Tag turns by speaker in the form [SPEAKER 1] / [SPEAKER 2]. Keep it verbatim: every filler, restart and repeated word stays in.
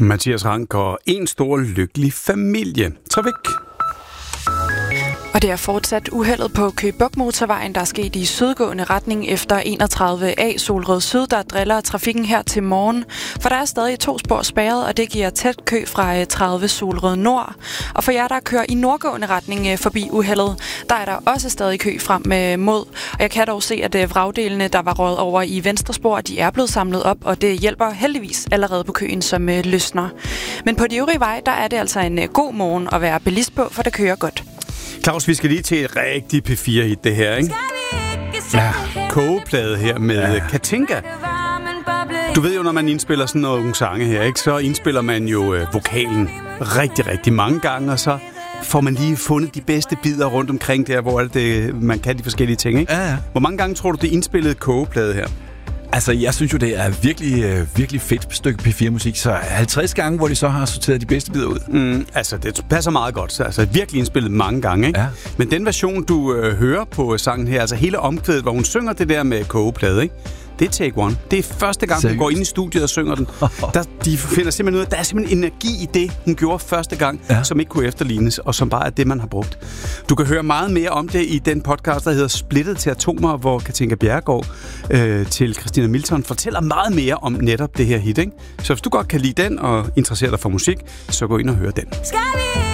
[SPEAKER 1] Mathias Rank og en stor lykkelig familie. Trafik.
[SPEAKER 2] Og det er fortsat uheldet på Køge Bugt motorvejen, der er sket i sydgående retning efter enogtredive A Solrød Syd, der driller trafikken her til morgen. For der er stadig to spor spærret, og det giver tæt kø fra tredive Solrød Nord. Og for jer, der kører i nordgående retning forbi uheldet, der er der også stadig kø frem mod. Og jeg kan dog se, at vragdelene, der var røget over i venstre spor, de er blevet samlet op, og det hjælper heldigvis allerede på køen, som løsner. Men på de øvrige veje, der er det altså en god morgen at være bilist på, for det kører godt.
[SPEAKER 1] Claus, vi skal lige til et rigtig P fire hit, det her, ikke? Ja, kogeplade her med ja. Katinka. Du ved jo, når man indspiller sådan nogle sange her, ikke, så indspiller man jo øh, vokalen rigtig, rigtig mange gange, og så får man lige fundet de bedste bidder rundt omkring der, hvor det, man kan de forskellige ting, ikke?
[SPEAKER 3] Ja, ja.
[SPEAKER 1] Hvor mange gange tror du, det indspillede kogeplade her?
[SPEAKER 3] Altså, jeg synes jo, det er virkelig, øh, virkelig fedt stykke P fire-musik, så halvtreds gange, hvor de så har sorteret de bedste bidder ud.
[SPEAKER 1] Mm, altså, det passer meget godt. Altså, virkelig indspillet mange gange, ikke?
[SPEAKER 3] Ja.
[SPEAKER 1] Men den version, du øh, hører på sangen her, altså hele omkvædet, hvor hun synger det der med kogeplade, ikke? Det er take one. Det er første gang, Seriøst? Hun går ind i studiet og synger den. Der, de finder simpelthen ud af, der er simpelthen energi i det, hun gjorde første gang, ja. Som ikke kunne efterlignes, og som bare er det, man har brugt. Du kan høre meget mere om det i den podcast, der hedder Splittet til Atomer, hvor Katinka Bjerregaard øh, til Christina Milton fortæller meget mere om netop det her hit, ikke? Så hvis du godt kan lide den og interesserer dig for musik, så gå ind og hør den.